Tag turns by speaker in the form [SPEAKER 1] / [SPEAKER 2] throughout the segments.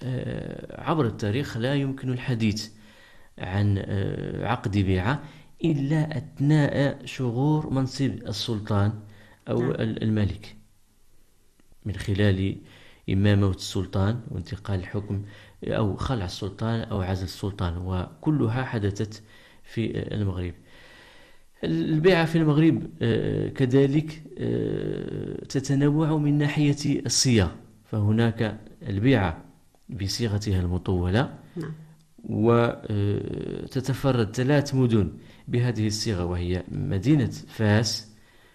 [SPEAKER 1] عبر التاريخ لا يمكن الحديث عن عقد بيعة إلا أثناء شغور منصب السلطان أو
[SPEAKER 2] نعم.
[SPEAKER 1] الملك، من خلال إما موت السلطان وانتقال الحكم أو خلع السلطان أو عزل السلطان، وكلها حدثت في المغرب. البيعة في المغرب كذلك تتنوع من ناحية الصيغ، فهناك البيعة بصيغتها المطولة،
[SPEAKER 2] نعم.
[SPEAKER 1] وتتفرد 3 مدن بهذه الصيغة، وهي مدينة فاس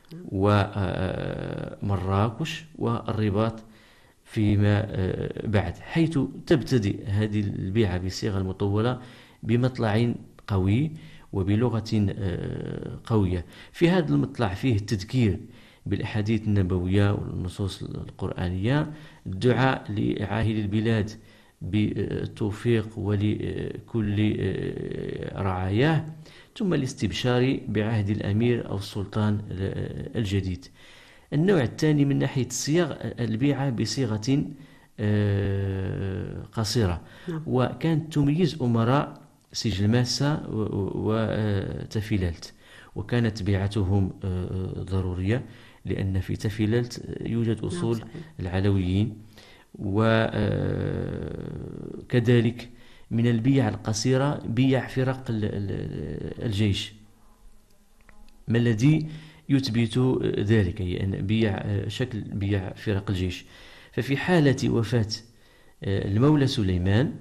[SPEAKER 1] ومراكش والرباط فيما بعد، حيث تبتدئ هذه البيعة بالصيغة المطولة بمطلع قوي وبلغة قوية. في هذا المطلع فيه التذكير بالأحاديث النبوية والنصوص القرآنية، الدعاء لعاهل البلاد بالتوفيق ولكل رعاياه، ثم الاستبشار بعهد الأمير أو السلطان الجديد. النوع الثاني من ناحية الصيغ البيعة بصيغة قصيرة،
[SPEAKER 2] نعم.
[SPEAKER 1] وكانت تميز أمراء سجل ماسة وتفيلالت، وكانت بيعتهم ضرورية لأن في تفيلالت يوجد
[SPEAKER 2] نعم.
[SPEAKER 1] أصول
[SPEAKER 2] صحيح.
[SPEAKER 1] العلويين. وكذلك من البيع القصيرة بيع فرق الجيش. ما الذي يثبت ذلك؟ هي أن شكل بيع فرق الجيش. ففي حالة وفاة المولى سليمان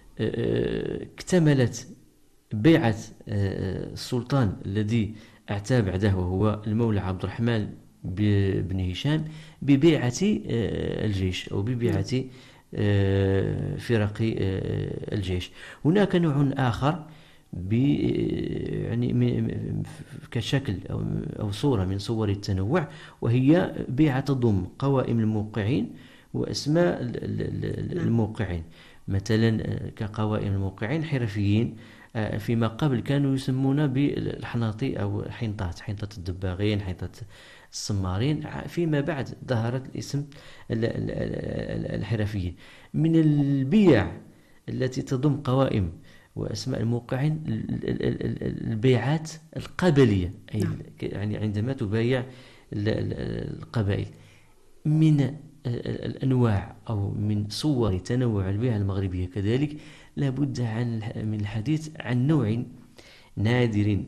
[SPEAKER 1] اكتملت بيعة السلطان الذي أعتى بعده وهو المولى عبد الرحمن بن هشام ببيعة الجيش أو ببيعة
[SPEAKER 2] نعم.
[SPEAKER 1] فرق الجيش. هناك نوع آخر يعني كشكل أو صورة من صور التنوع، وهي بيعة تضم قوائم الموقعين وأسماء
[SPEAKER 2] نعم.
[SPEAKER 1] الموقعين. مثلا كقوائم الموقعين حرفيين، فيما قبل كانوا يسمون بالحناطي أو حنطة الدباغين، حنطة السمارين، فيما بعد ظهرت الاسم الحرفيين. من البيع التي تضم قوائم وأسماء الموقعين البيعات القبلية، أي
[SPEAKER 2] نعم.
[SPEAKER 1] يعني عندما تبايع القبائل. من الأنواع أو من صور تنوع البيع المغربية كذلك لابد من الحديث عن نوع نادر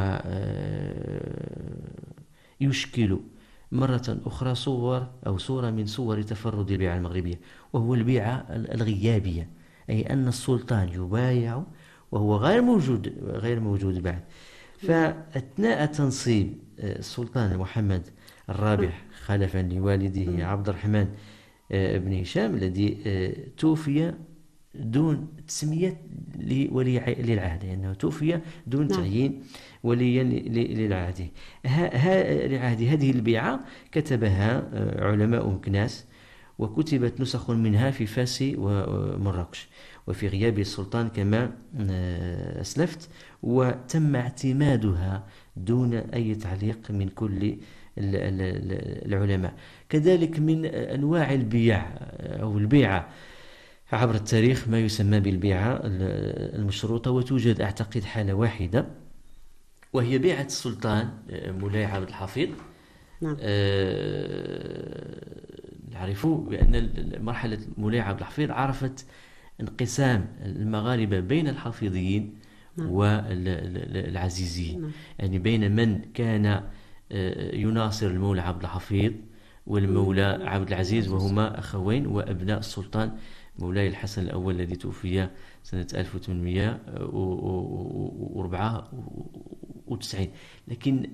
[SPEAKER 1] ويشكل مرة أخرى صورة من صور تفرد البيعة المغربية، وهو البيعة الغيابية، أي أن السلطان يبايع وهو غير موجود بعد. فأثناء تنصيب السلطان محمد الرابع خلفا لوالده عبد الرحمن بن هشام الذي توفي دون تسمية لولي للعهد، لأنه يعني توفي دون
[SPEAKER 2] نعم.
[SPEAKER 1] تعيين وليا للعهد. هذه البيعة كتبها علماء مكناس، وكتبت نسخ منها في فاس ومراكش وفي غياب السلطان كما أسلفت، وتم اعتمادها دون أي تعليق من كل العلماء. كذلك من أنواع البيع أو البيعة عبر التاريخ ما يسمى بالبيعة المشروطة، وتوجد أعتقد حالة واحدة وهي بيعة السلطان مولاي عبد الحفيظ.
[SPEAKER 2] نعم.
[SPEAKER 1] نعرف بأن مرحلة مولاي عبد الحفيظ عرفت انقسام المغاربة بين الحفيظيين
[SPEAKER 2] نعم.
[SPEAKER 1] والعزيزيين،
[SPEAKER 2] نعم.
[SPEAKER 1] يعني بين من كان يناصر المولى عبد الحفيظ والمولى عبد العزيز، وهما أخوين وأبناء السلطان مولاي الحسن الأول الذي توفي سنة 1894. لكن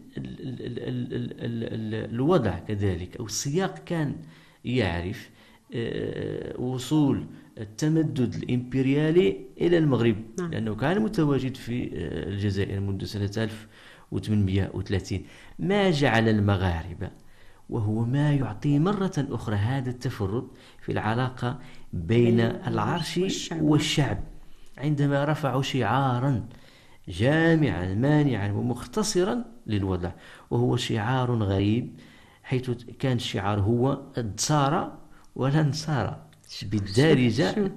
[SPEAKER 1] الوضع كذلك أو السياق كان يعرف وصول التمدد الإمبريالي إلى المغرب،
[SPEAKER 2] نعم.
[SPEAKER 1] لأنه كان متواجد في الجزائر منذ سنة 1830، ما جعل المغاربة، وهو ما يعطي مرة أخرى هذا التفرد في العلاقة بين العرش والشعب، عندما رفعوا شعارا جامعا مانعا ومختصرا للوضع، وهو شعار غريب، حيث كان الشعار هو الدسارة ولا نصارى بالدارجة